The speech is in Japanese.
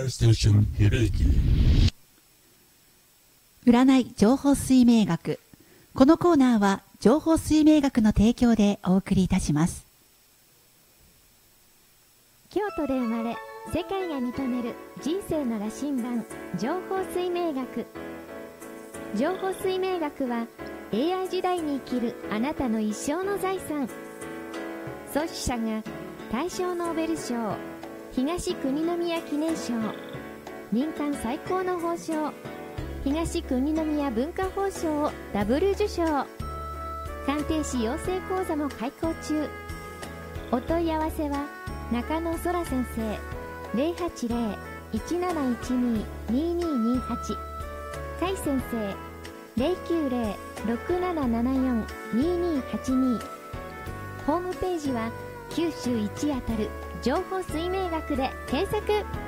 Station Hireki。 占い情報水明学。このコーナーは情報水明学の提供でお送りいたします。 京都で生まれ、世界が認める人生の羅針盤、情報水明学。情報水明学は AI 時代に生きるあなたの一生の財産。創始者が大正ノーベル賞、東国宮記念賞、年間最高の褒章、東国宮文化褒章をダブル受賞。鑑定士養成講座も開講中。お問い合わせは中野空先生 080-1712-2228、甲斐先生 090-6774-2282。ホームページは九州一あたる情報水明学で検索。